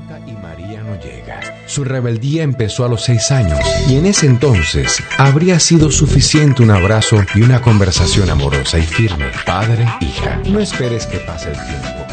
Y María no llega. Su rebeldía empezó a los 6 años y en ese entonces habría sido suficiente un abrazo y una conversación amorosa y firme. Padre, hija, no esperes que pase el tiempo.